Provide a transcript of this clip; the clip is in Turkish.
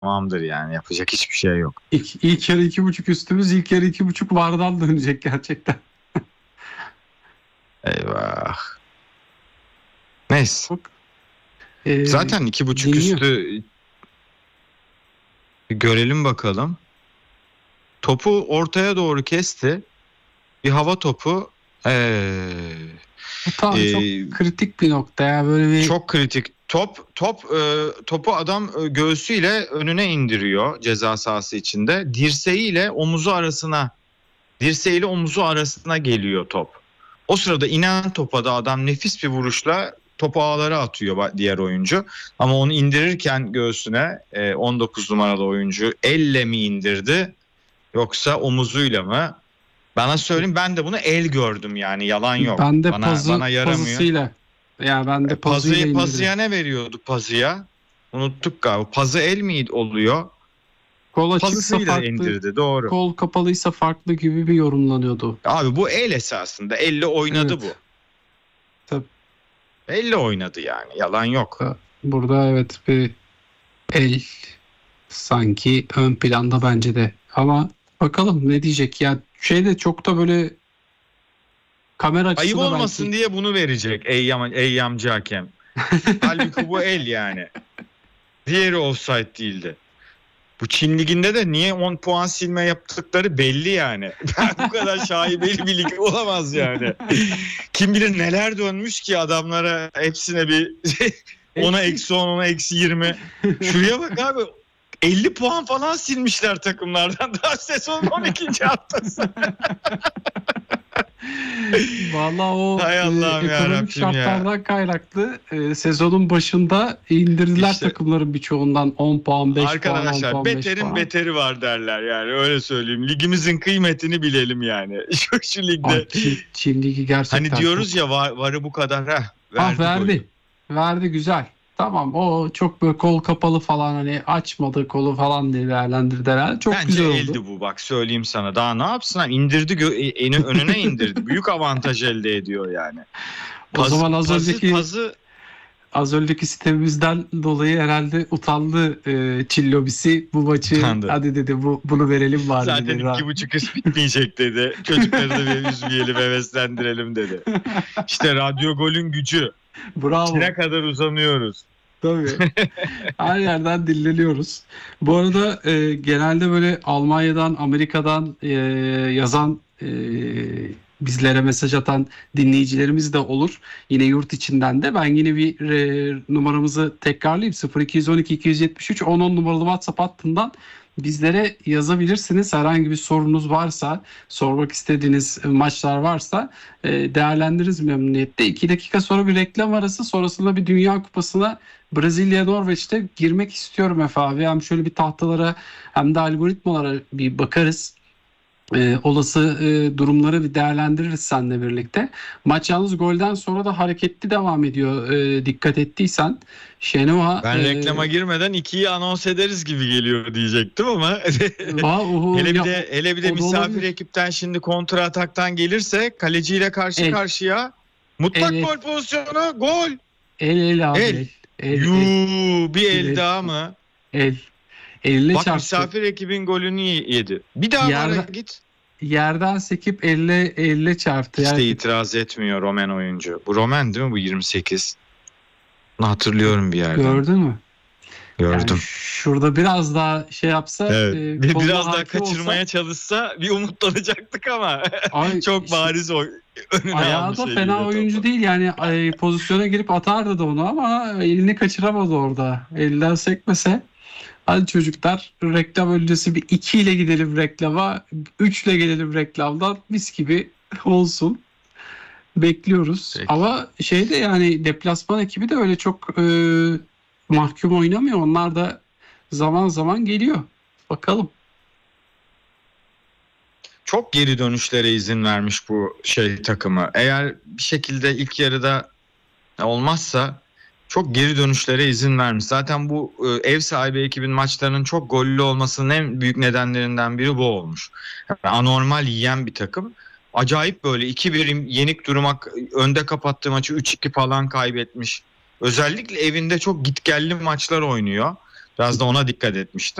tamamdır yani. Yapacak hiçbir şey yok. İlk yarı 2.5 üstümüz, ilk yarı 2.5 vardan dönecek gerçekten. Eyvah. Neyse. Bak, Zaten 2.5 dinliyor. üstü görelim bakalım. Topu ortaya doğru kesti. Bir hava topu. Tamam, çok kritik bir nokta ya, böyle bir Çok kritik. Topu adam göğsüyle önüne indiriyor ceza sahası içinde. Dirseğiyle omuzu arasına geliyor top. O sırada inen topa da adam nefis bir vuruşla topu ağlara atıyor diğer oyuncu. Ama onu indirirken göğsüne 19 numaralı oyuncu elle mi indirdi yoksa omuzuyla mı? Bana söyleyeyim, ben de bunu el gördüm yani, yalan yok. ben de Bana yaramıyor. pazısıyla. Ya ben de pazıyla indirdim. Pazıya ne veriyordu pazıya? Unuttuk galiba. Pazı el mi oluyor? Kol açıksa Pazısıyla farklı, indirdi, doğru. kol kapalıysa farklı gibi bir yorumlanıyordu. Abi bu el esasında. Elle oynadı Evet. bu. Tabii. Elle oynadı yani. Yalan yok. Burada evet, bir el sanki ön planda bence de. Ama bakalım ne diyecek ya. Şeyde çok da böyle kamera açısı Ayıp da olmasın belki. diye bunu verecek eyyamcı hakem. Halbuki bu el yani. Diğeri offside değildi. Bu Çin liginde de niye 10 puan silme yaptıkları belli yani. Bu kadar şaibeli bir lig olamaz yani. Kim bilir neler dönmüş ki adamlara, hepsine bir ona eksi 10, ona eksi 20. Şuraya bak abi, 50 puan falan silmişler takımlardan daha sezonun 12. haftası. Vallahi o Hay Allah'ım ekonomik yarabbim şartlardan ya. kaynaklı sezonun başında indirdiler İşte. takımların birçoğundan 10 puan, 5 puan, 10 Arkadaşlar puan, 5 beterin puan. beteri var derler yani, öyle söyleyeyim. Ligimizin kıymetini bilelim yani. Şu ligde. Ay, Çin Ligi gerçekten Hani diyoruz çok... ya, varı bu kadar, verdi verdi. golü. Verdi, güzel. Tamam, o çok böyle kol kapalı falan, hani açmadı kolu falan diye değerlendirdi herhalde. Çok Bence güzel oldu. eldi bu, bak söyleyeyim sana. Daha ne yapsın? İndirdi, önüne indirdi. Büyük avantaj elde ediyor yani. O zaman az önceki sitemimizden dolayı herhalde utandı Çin lobisi bu maçı. Utandı. Hadi dedi, bunu verelim bari Zaten dedi. 2.5 üst bitmeyecek dedi. Çocukları da bir üzmeyelim, heveslendirelim dedi. İşte radyo golün gücü. Bravo. Ne kadar uzanıyoruz. Tabii. Her yerden dinleniyoruz. Bu arada genelde böyle Almanya'dan, Amerika'dan yazan, bizlere mesaj atan dinleyicilerimiz de olur. Yine yurt içinden de. Ben yine bir numaramızı tekrarlayayım. 0212 273 10 numaralı WhatsApp hattından bizlere yazabilirsiniz. Herhangi bir sorunuz varsa, sormak istediğiniz maçlar varsa değerlendiririz memnuniyetle. 2 dakika sonra bir reklam arası, sonrasında bir Dünya Kupası'na Brezilya Norveç'te girmek istiyorum Efe abi. Hem şöyle bir tahtalara hem de algoritmalara bir bakarız. Olası durumları bir değerlendiririz seninle birlikte. Maç yalnız golden sonra da hareketli devam ediyor. Dikkat ettiysen. Şenova... Ben reklama girmeden 2'yi anons ederiz gibi geliyor diyecektim ama hele bir de misafir ekipten şimdi kontra ataktan gelirse, kaleciyle karşı karşıya, mutlak gol pozisyonu, gol. El abi. Bir el daha mı? Elle bak çarptı. Misafir ekibin golünü yedi. Bir daha vara git. Yerden sekip elle çarptı. İşte itiraz etmiyor Romen oyuncu. Bu Romen değil mi, bu 28? Bunu hatırlıyorum bir yerden. Gördün mü? Gördüm. Yani şurada biraz daha şey yapsa, evet. Biraz daha kaçırmaya çalışsa bir umutlanacaktık ama çok bariz önüne ayağı almış. Da fena oyuncu topu değil yani, pozisyona girip atardı da onu, ama elini kaçıramadı orada. Elden sekmese. Hadi çocuklar, reklam öncesi bir 2 ile gidelim reklama, 3 ile gelelim reklamdan, mis gibi olsun. Bekliyoruz. Peki. Ama şeyde yani deplasman ekibi de öyle çok mahkum oynamıyor. Onlar da zaman zaman geliyor. Bakalım. Çok geri dönüşlere izin vermiş bu takımı. Eğer bir şekilde ilk yarıda olmazsa çok geri dönüşlere izin vermiş. Zaten bu ev sahibi ekibin maçlarının çok gollü olmasının en büyük nedenlerinden biri bu olmuş. Yani anormal yiyen bir takım. Acayip böyle 2-1 yenik durmak, önde kapattığı maçı 3-2 falan kaybetmiş. Özellikle evinde çok gitgelli maçlar oynuyor. Biraz da ona dikkat etmişti.